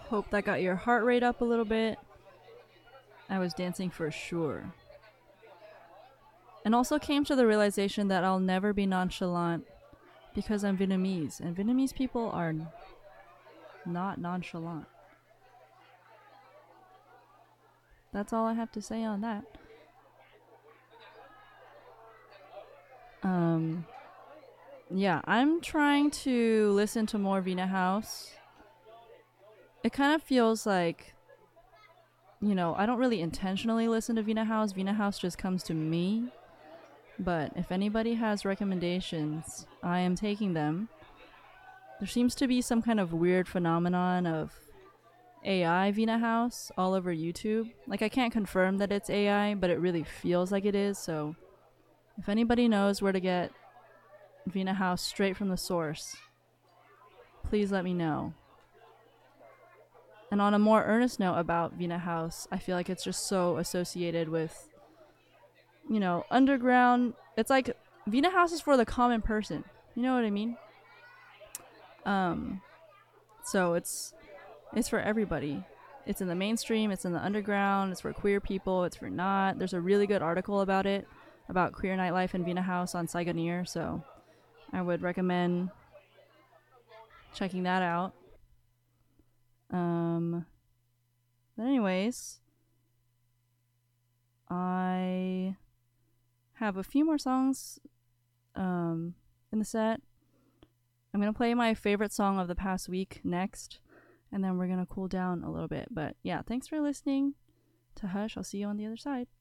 Hope that got your heart rate up a little bit. I was dancing for sure. And also came to the realization that I'll never be nonchalant because I'm Vietnamese, and Vietnamese people are not nonchalant. That's all I have to say on that. Yeah, I'm trying to listen to more Vina House. It kind of feels like, I don't really intentionally listen to Vina House. Vina House just comes to me. But if anybody has recommendations, I am taking them. There seems to be some kind of weird phenomenon of AI Vina House all over YouTube. Like, I can't confirm that it's AI, but it really feels like it is. So if anybody knows where to get Vina House straight from the source, please let me know. And on a more earnest note about Vina House, I feel like it's just so associated with, underground. It's like Vina House is for the common person. You know what I mean? So it's for everybody. It's in the mainstream, it's in the underground, it's for queer people, it's for not. There's a really good article about it, about queer nightlife in Vina House on Saigoneer, so I would recommend checking that out. But anyways, I have a few more songs in the set. I'm going to play my favorite song of the past week next, and then we're going to cool down a little bit. But yeah, thanks for listening to Hush. I'll see you on the other side.